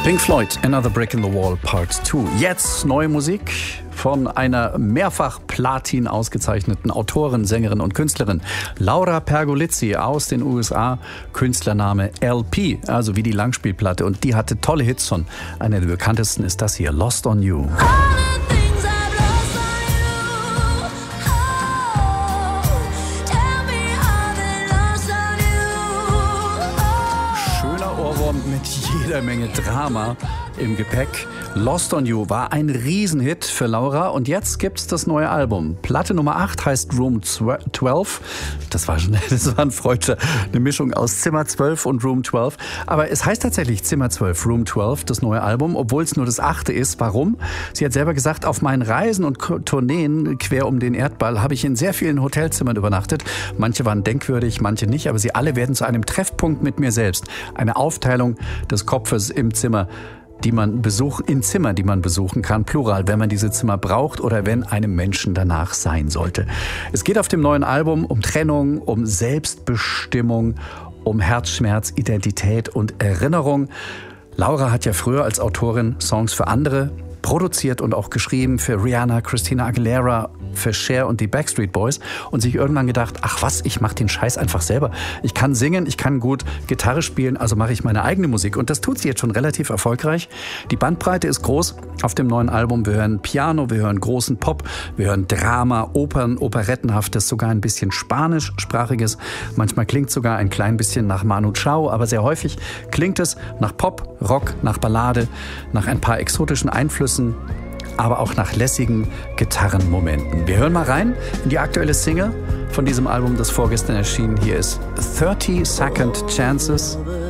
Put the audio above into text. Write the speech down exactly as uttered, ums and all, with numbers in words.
Pink Floyd, Another Brick in the Wall, Part zwei. Jetzt neue Musik von einer mehrfach Platin ausgezeichneten Autorin, Sängerin und Künstlerin. Laura Pergolizzi aus den U S A, Künstlername L P, also wie die Langspielplatte. Und die hatte tolle Hits schon. Einer der bekanntesten ist das hier, Lost on You. Mit jeder Menge Drama im Gepäck. Lost on You war ein Riesenhit für Laura und jetzt gibt's das neue Album. Platte Nummer acht heißt Room zwölf. Das war schon, das war ein Freudscher, eine Mischung aus Zimmer zwölf und Room zwölf. Aber es heißt tatsächlich Zimmer zwölf, Room zwölf, das neue Album, obwohl es nur das achte ist. Warum? Sie hat selber gesagt, auf meinen Reisen und Tourneen quer um den Erdball habe ich in sehr vielen Hotelzimmern übernachtet. Manche waren denkwürdig, manche nicht, aber sie alle werden zu einem Treffpunkt mit mir selbst. Eine Aufteilung des Kopfes im Zimmer, die man besuchen, in Zimmer, die man besuchen kann, plural, wenn man diese Zimmer braucht oder wenn einem Menschen danach sein sollte. Es geht auf dem neuen Album um Trennung, um Selbstbestimmung, um Herzschmerz, Identität und Erinnerung. Laura hat ja früher als Autorin Songs für andere produziert und auch geschrieben, für Rihanna, Christina Aguilera, für Cher und die Backstreet Boys und sich irgendwann gedacht, ach was, ich mache den Scheiß einfach selber. Ich kann singen, ich kann gut Gitarre spielen, also mache ich meine eigene Musik. Und das tut sie jetzt schon relativ erfolgreich. Die Bandbreite ist groß auf dem neuen Album. Wir hören Piano, wir hören großen Pop, wir hören Drama, Opern, Operettenhaftes, sogar ein bisschen Spanischsprachiges. Manchmal klingt sogar ein klein bisschen nach Manu Chao, aber sehr häufig klingt es nach Pop, Rock, nach Ballade, nach ein paar exotischen Einflüssen, aber auch nach lässigen Gitarrenmomenten. Wir hören mal rein in die aktuelle Single von diesem Album, das vorgestern erschien. Hier ist thirty Second Chances.